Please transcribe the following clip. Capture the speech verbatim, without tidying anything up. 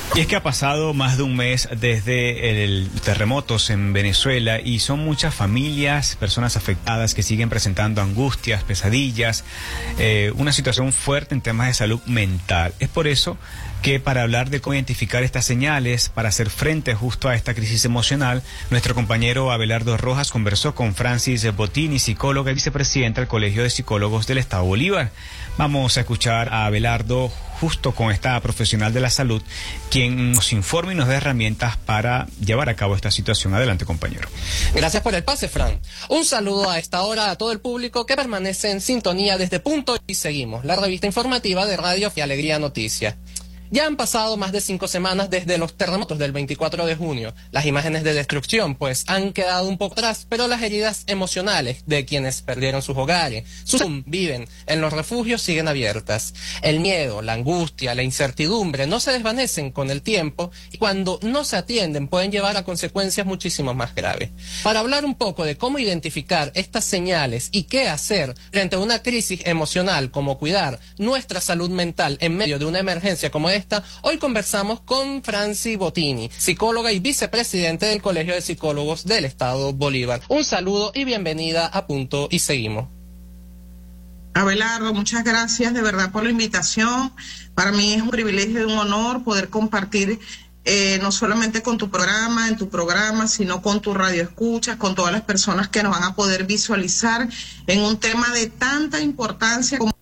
Y es que ha pasado más de un mes desde el terremotos en Venezuela y son muchas familias, personas afectadas que siguen presentando angustias, pesadillas, eh, una situación fuerte en temas de salud mental. Es por eso que para hablar de cómo identificar estas señales, para hacer frente justo a esta crisis emocional, nuestro compañero Abelardo Rojas conversó con Francis Bottini, psicóloga y vicepresidenta del Colegio de Psicólogos del Estado Bolívar. Vamos a escuchar a Abelardo justo con esta profesional de la salud, quien nos informe y nos dé herramientas para llevar a cabo esta situación. Adelante, compañero. Gracias por el pase, Fran. Un saludo a esta hora a todo el público que permanece en sintonía desde Punto y Seguimos, la revista informativa de Radio y Alegría Noticias. Ya han pasado más de cinco semanas desde los terremotos del veinticuatro de junio. Las imágenes de destrucción, pues, han quedado un poco atrás, pero las heridas emocionales de quienes perdieron sus hogares, sus viven en los refugios siguen abiertas. El miedo, la angustia, la incertidumbre no se desvanecen con el tiempo y cuando no se atienden pueden llevar a consecuencias muchísimo más graves. Para hablar un poco de cómo identificar estas señales y qué hacer frente a una crisis emocional, como cuidar nuestra salud mental en medio de una emergencia como esta, hoy conversamos con Francis Bottini, psicóloga y vicepresidente del Colegio de Psicólogos del Estado Bolívar. Un saludo y bienvenida a Punto y Seguimos. Abelardo, muchas gracias de verdad por la invitación. Para mí es un privilegio y un honor poder compartir eh, no solamente con tu programa, en tu programa, sino con tu radio escuchas, con todas las personas que nos van a poder visualizar en un tema de tanta importancia como